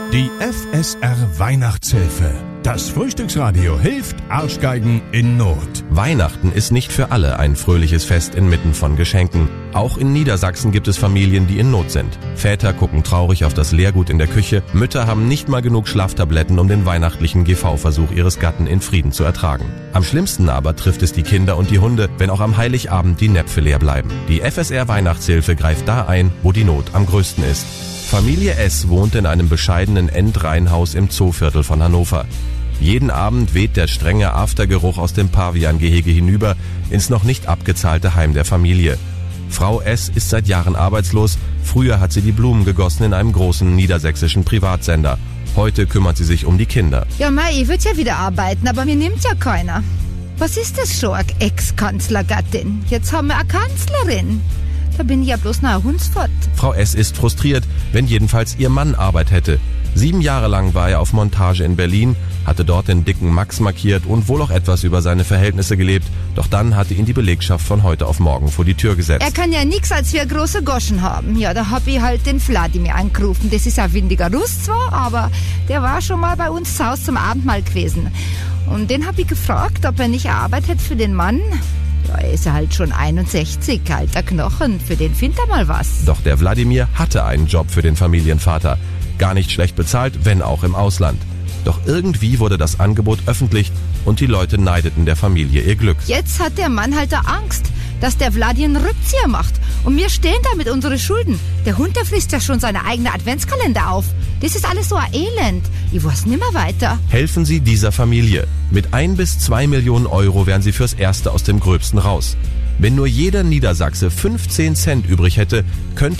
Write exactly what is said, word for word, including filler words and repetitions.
Die F S R Weihnachtshilfe. Das Frühstücksradio hilft Arschgeigen in Not. Weihnachten ist nicht für alle ein fröhliches Fest inmitten von Geschenken. Auch in Niedersachsen gibt es Familien, die in Not sind. Väter gucken traurig auf das Leergut in der Küche. Mütter haben nicht mal genug Schlaftabletten, um den weihnachtlichen G V-Versuch ihres Gatten in Frieden zu ertragen. Am schlimmsten aber trifft es die Kinder und die Hunde, wenn auch am Heiligabend die Näpfe leer bleiben. Die F S R Weihnachtshilfe greift da ein, wo die Not am größten ist. Familie S wohnt in einem bescheidenen Endreihenhaus im Zooviertel von Hannover. Jeden Abend weht der strenge Aftergeruch aus dem Paviangehege hinüber ins noch nicht abgezahlte Heim der Familie. Frau S. ist seit Jahren arbeitslos. Früher hat sie die Blumen gegossen in einem großen niedersächsischen Privatsender. Heute kümmert sie sich um die Kinder. Ja, Mai, ich würde ja wieder arbeiten, aber mir nimmt ja keiner. Was ist das schon, eine Ex-Kanzlergattin? Jetzt haben wir eine Kanzlerin. Da bin ich ja bloß noch ein Hundsfott. Frau S. ist frustriert, wenn jedenfalls ihr Mann Arbeit hätte. Sieben Jahre lang war er auf Montage in Berlin, hatte dort den dicken Max markiert und wohl auch etwas über seine Verhältnisse gelebt. Doch dann hatte ihn die Belegschaft von heute auf morgen vor die Tür gesetzt. Er kann ja nix, als wir große Goschen haben. Ja, da hab ich halt den Wladimir angerufen. Das ist ein windiger Russ zwar, aber der war schon mal bei uns zu Hause zum Abendmahl gewesen. Und den hab ich gefragt, ob er nicht Arbeit hätte für den Mann. Ja, er ist halt schon einundsechzig, alter Knochen. Für den findet er mal was. Doch der Wladimir hatte einen Job für den Familienvater. Gar nicht schlecht bezahlt, wenn auch im Ausland. Doch irgendwie wurde das Angebot öffentlich und die Leute neideten der Familie ihr Glück. Jetzt hat der Mann halt da Angst, dass der Vladi einen Rückzieher macht. Und wir stehen da mit unseren Schulden. Der Hund, der frisst ja schon seine eigene Adventskalender auf. Das ist alles so ein Elend. Ich weiß nimmer weiter. Helfen Sie dieser Familie. Mit ein bis zwei Millionen Euro wären Sie fürs Erste aus dem Gröbsten raus. Wenn nur jeder Niedersachse fünfzehn Cent übrig hätte, könnte